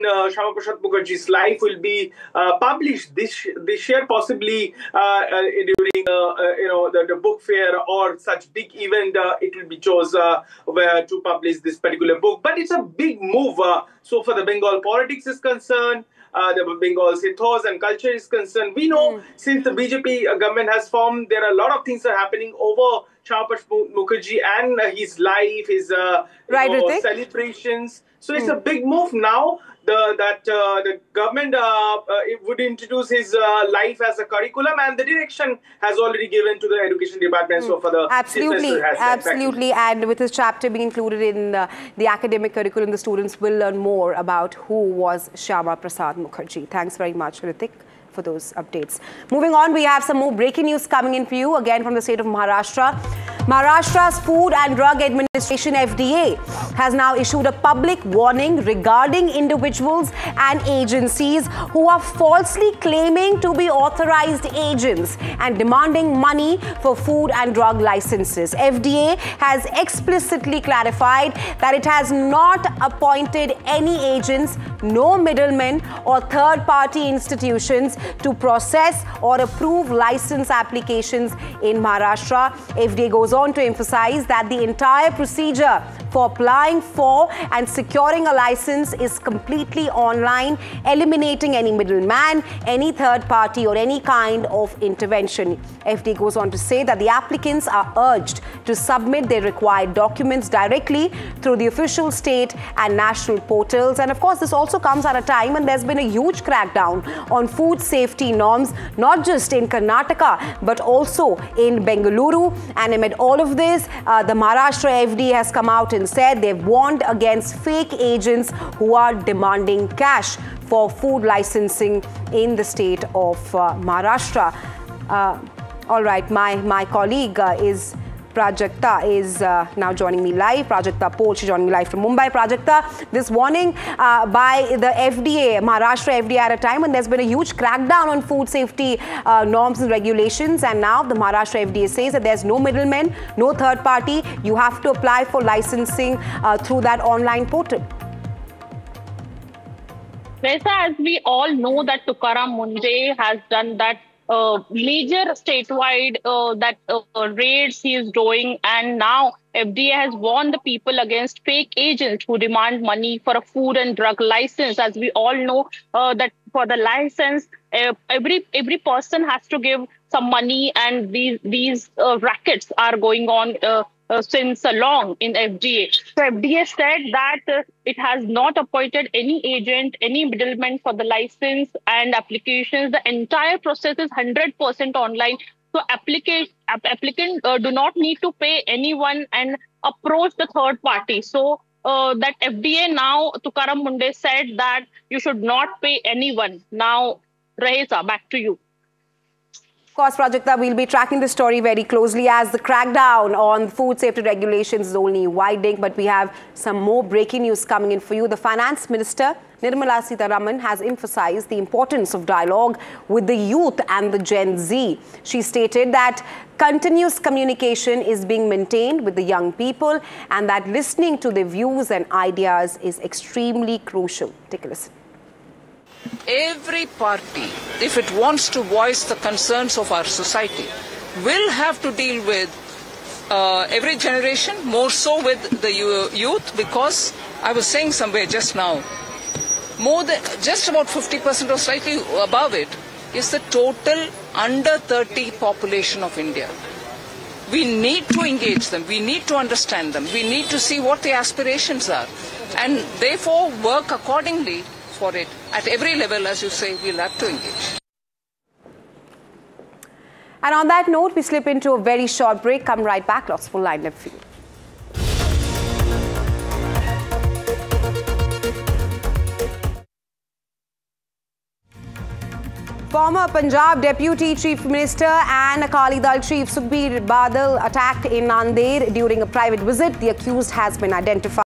Shyama Prasad Mukherjee's life will be published this year, possibly during the book fair or such big event. It will be chosen where to publish this particular book. But it's a big move. So for the Bengal politics is concerned, the Bengal ethos and culture is concerned. We know since the BJP government has formed, there are a lot of things that are happening over Shyama Prasad Mukherjee and his life, his celebrations. So it's a big move now that the government would introduce his life as a curriculum, and the direction has already given to the education department. So for the absolutely, and with this chapter being included in the academic curriculum, the students will learn more about who was Shyama Prasad Mukherjee. Thanks very much, Ritik, for those updates. Moving on, we have some more breaking news coming in for you, again from the state of Maharashtra. Maharashtra's Food and Drug Administration, FDA, has now issued a public warning regarding individuals and agencies who are falsely claiming to be authorized agents and demanding money for food and drug licenses. FDA has explicitly clarified that it has not appointed any agents, no middlemen or third-party institutions to process or approve license applications in Maharashtra. FDA goes on to emphasize that the entire procedure for applying for and securing a license is completely online, eliminating any middleman, any third party or any kind of intervention. FDA goes on to say that the applicants are urged to submit their required documents directly through the official state and national portals. And of course, this also comes at a time when there's been a huge crackdown on food safety norms, not just in Karnataka, but also in Bengaluru. And amid all of this, the Maharashtra FDA has come out and said they've warned against fake agents who are demanding cash for food licensing in the state of Maharashtra. All right, my colleague is Prajakta is now joining me live. Prajakta Pol, she's joining me live from Mumbai. Prajakta, this warning by the FDA, Maharashtra FDA, at a time when there's been a huge crackdown on food safety norms and regulations, and now the Maharashtra FDA says that there's no middlemen, no third party. You have to apply for licensing through that online portal. Reza, as we all know that Tukaram Munde has done that major statewide raids he is doing, and now FDA has warned the people against fake agents who demand money for a food and drug license. As we all know that for the license, every person has to give some money, and these rackets are going on since long in FDA. So FDA said that it has not appointed any agent, any middleman for the license and applications. The entire process is 100% online. So applicants do not need to pay anyone and approach the third party. So that FDA now, Tukaram Munde said that you should not pay anyone. Now, Rahesa, back to you. Of course, Prajakta, we'll be tracking the story very closely as the crackdown on food safety regulations is only widening. But we have some more breaking news coming in for you. The Finance Minister, Nirmala Sitharaman, has emphasized the importance of dialogue with the youth and the Gen Z. She stated that continuous communication is being maintained with the young people and that listening to their views and ideas is extremely crucial. Take a listen. Every party, if it wants to voice the concerns of our society, will have to deal with every generation, more so with the youth, because I was saying somewhere just now, more than just about 50% or slightly above it is the total under 30 population of India. We need to engage them, we need to understand them, we need to see what their aspirations are, and therefore work accordingly for it. At every level, as you say, we'll have to engage. And on that note, we slip into a very short break. Come right back. Lots full lineup for you. Former Punjab Deputy Chief Minister and Akali Dal Chief Sukhbir Badal attacked in Nanded during a private visit. The accused has been identified.